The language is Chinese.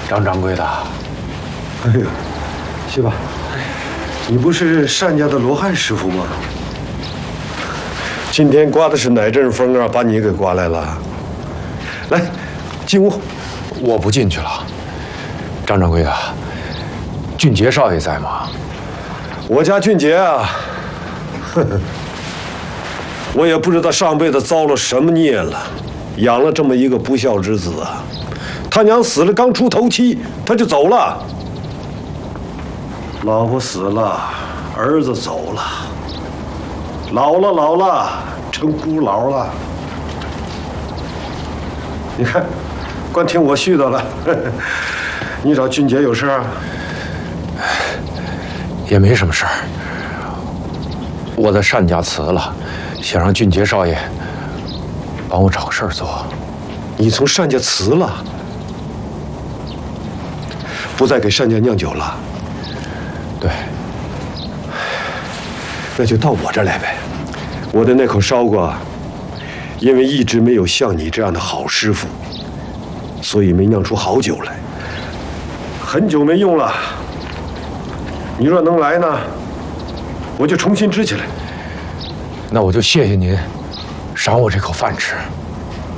张掌柜的， 哎呦，去吧，你不是单家的罗汉师傅吗？今天刮的是哪阵风啊，把你给刮来了？来，进屋。 我不进去了。张掌柜的，俊杰少爷在吗？ 我家俊杰啊，呵呵，我也不知道上辈子遭了什么孽了，养了这么一个不孝之子啊。他娘死了，刚出头七，他就走了。老婆死了，儿子走了，老了，成孤老了。你看，光听我絮叨了。你找俊杰有事啊？ 也没什么事儿。我在单家辞了，想让俊杰少爷帮我找个事儿做。 你从单家辞了？不再给单家酿酒了？ 对。 那就到我这儿来呗。我的那口烧锅，因为一直没有像你这样的好师傅，所以没酿出好酒来。很久没用了。你若能来呢，我就重新支起来。 那我就谢谢您，赏我这口饭吃。